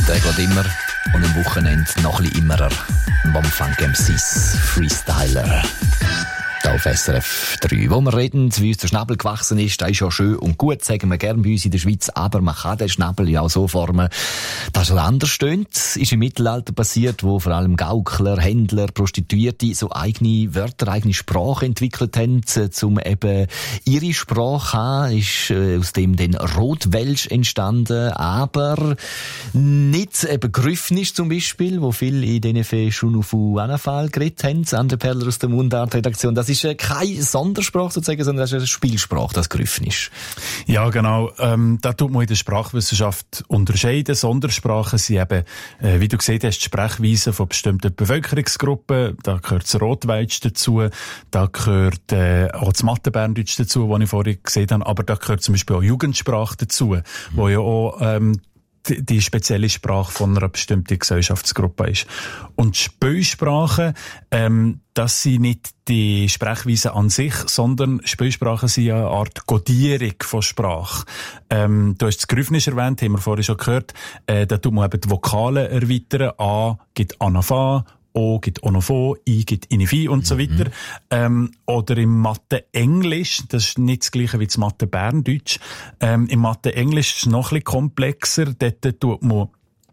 Der geht immer und am Wochenende noch ein bisschen immerer. Bomfunk MCs Freestyler. Hier auf SRF 3. Wo wir reden, wie uns der Schnabel gewachsen ist, das ist ja schön und gut, sagen wir gerne bei uns in der Schweiz, aber man kann den Schnabel ja auch so formen, dass er anders stöhnt. Ist im Mittelalter passiert, wo vor allem Gaukler, Händler, Prostituierte so eigene Wörter, eigene Sprache entwickelt haben, um eben ihre Sprache zu haben. Ist aus dem dann Rotwelsch entstanden, aber nicht eben Grüffnisch zum Beispiel, wo viele in denen schon auf Anafal geredet haben, André Perler aus der Mundart-Redaktion. Das ist keine Sondersprache sozusagen, sondern das ist eine Spielsprache, das Grüffnisch. Ja, genau. Da tut man in der Sprachwissenschaft unterscheiden. Sondersprachen sind eben, wie du gesehen hast, die Sprechweisen von bestimmten Bevölkerungsgruppen. Da gehört das Rotweitsch dazu, da gehört auch das Mathe-Berndeutsch dazu, das ich vorhin gesehen habe, aber da gehört zum Beispiel auch Jugendsprache dazu, wo ja auch die spezielle Sprache von einer bestimmten Gesellschaftsgruppe ist. Und Spielsprachen, das sind nicht die Sprechweisen an sich, sondern Spielsprachen sind eine Art Codierung von Sprache. Du hast das Grüffnisch erwähnt, haben wir vorhin schon gehört. Da tut man eben die Vokale erweitern. A gibt Anafa, O gibt Onofo, I gibt Inifi und so weiter. Oder im Mathe-Englisch, das ist nicht das Gleiche wie das Mathe-Berndeutsch. Im Mathe-Englisch ist es noch ein bisschen komplexer. Dort tut man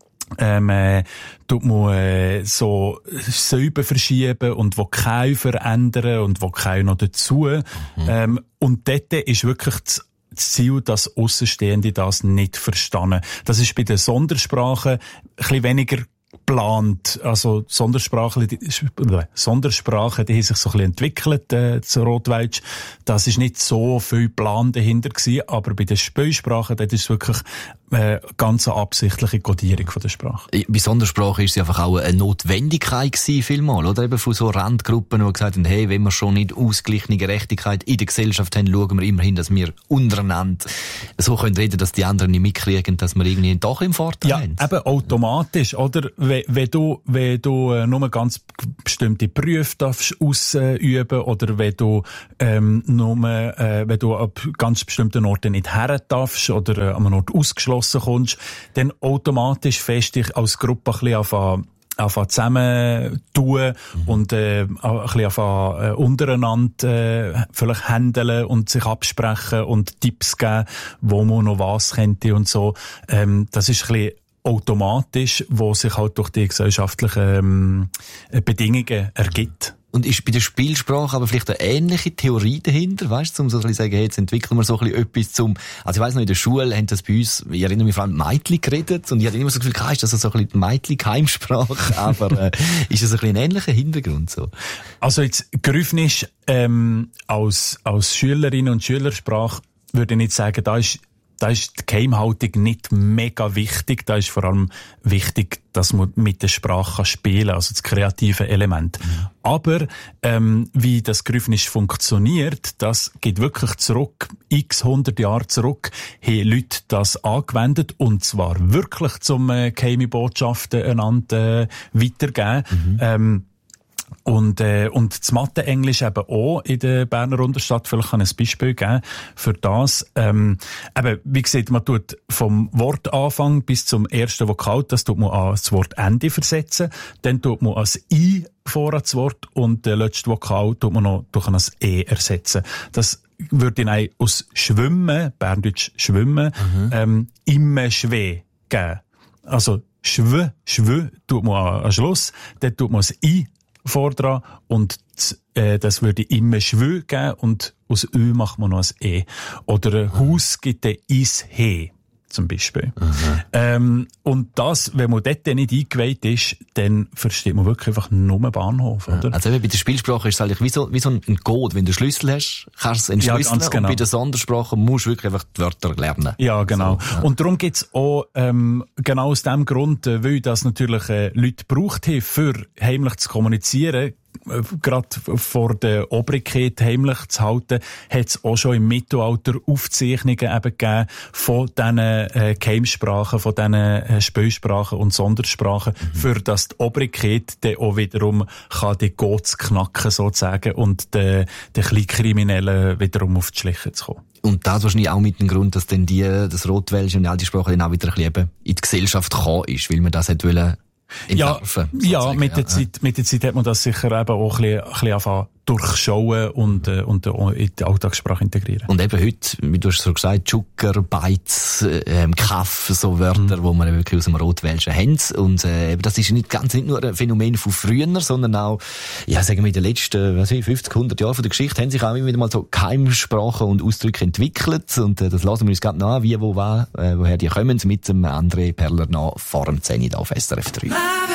so Silben verschieben und Vokale verändern und Vokale noch dazu. Und dort ist wirklich das Ziel, dass Aussenstehende das nicht verstehen. Das ist bei den Sondersprachen ein bisschen weniger geplant. Also Sondersprachen, die haben sich so ein bisschen entwickelt, zu Rotweitsch. Das ist nicht so viel Plan dahinter gewesen, aber bei den Spielsprachen, das ist wirklich ganz eine absichtliche Codierung von der Sprache. Bei Sondersprache ist es einfach auch eine Notwendigkeit gewesen, vielmal, oder? Eben von so Randgruppen, die gesagt haben, hey, wenn wir schon nicht ausgeglichene Gerechtigkeit in der Gesellschaft haben, schauen wir immerhin, dass wir untereinander so können reden, dass die anderen nicht mitkriegen, dass wir irgendwie doch im Vorteil haben. Ja, eben automatisch, oder? Wenn du nur ganz bestimmte Berufe darfst ausüben, oder wenn du wenn du an ganz bestimmten Orten nicht her darfst, oder an einem Ort ausgeschlossen kommst, dann automatisch fest dich als Gruppe ein bisschen zusammen tun und ein bisschen untereinander vielleicht handeln und sich absprechen und Tipps geben, wo man noch was könnte und so. Das ist ein bisschen automatisch, wo sich halt durch die gesellschaftlichen Bedingungen ergibt. Und ist bei der Spielsprache aber vielleicht eine ähnliche Theorie dahinter, weißt du, um so ein bisschen zu sagen, hey, jetzt entwickeln wir so ein bisschen etwas also ich weiss noch, in der Schule haben das bei uns, ich erinnere mich vor allem Mädchen geredet, und ich hatte immer so das Gefühl, ist das so ein bisschen die Mädchen-Heimsprache, aber ist das ein bisschen ein ähnlicher Hintergrund so? Also jetzt Grüffnisch als Schülerinnen und Schülersprache würde ich nicht sagen, da ist die Geheimhaltung nicht mega wichtig. Da ist vor allem wichtig, dass man mit der Sprache spielen kann, also das kreative Element. Aber wie das Grüffnisch funktioniert, das geht wirklich zurück, x 100 Jahre zurück, haben Leute das angewendet, und zwar wirklich zum geheime Botschaften einander weitergeben. Und das Mathe-Englisch eben auch in der Berner Unterstadt. Vielleicht kann ich ein Beispiel geben für das. Eben, wie gesagt, man tut vom Wortanfang bis zum ersten Vokal, das tut man ans Wort Ende versetzen. Dann tut man als I vor das Wort, und der letzte Vokal tut man noch durch ein E ersetzen. Das würde ich aus Schwimmen, Berndeutsch Schwimmen, immer schweh geben. Also schw tut man am Schluss, dann tut man das I vordran, und das würde immer schwö geben, und aus Ö macht man noch ein E. Oder ein Haus gibt ein Is he, zum Beispiel. Und das, wenn man dort nicht eingeweiht ist, dann versteht man wirklich einfach nur Bahnhof, oder? Also eben bei der Spielsprache ist es eigentlich wie so ein Code. Wenn du einen Schlüssel hast, kannst du es entschlüsseln. Ja, genau. Und bei der Sondersprache musst du wirklich einfach die Wörter lernen. Ja, genau. So, ja. Und darum gibt's auch, genau aus dem Grund, weil das natürlich Leute gebraucht haben, für heimlich zu kommunizieren, gerade vor der Obrigkeit heimlich zu halten, hat es auch schon im Mittelalter Aufzeichnungen eben gegeben von diesen Geheimsprachen, von diesen Spielsprachen und Sondersprachen, für dass die Obrigkeit dann auch wiederum kann die Codes knacken sozusagen und den Kleinkriminellen wiederum auf die Schliche zu kommen. Und das wahrscheinlich auch mit dem Grund, dass dann das Rotwelsche und all die Sprache dann auch wieder ein bisschen eben in die Gesellschaft gekommen ist, weil man das hat wollen entlarven. Ja, mit der Zeit hat man das sicher eben auch ein bisschen anfangen durchschauen und in die Alltagssprache integrieren. Und eben heute, wie du hast so gesagt, Zucker, Beiz, Kaff, so Wörter, wo wir wirklich aus dem Rotwelschen haben. Und das ist nicht nur ein Phänomen von früher, sondern auch, ja, sagen wir, in den letzten 50, 100 Jahren von der Geschichte haben sich auch immer wieder mal so Geheimsprachen und Ausdrücke entwickelt. Und das lassen wir uns gerade nach, wie, woher die kommen, mit dem André Perler nach vor dem 10 auf SRF 3.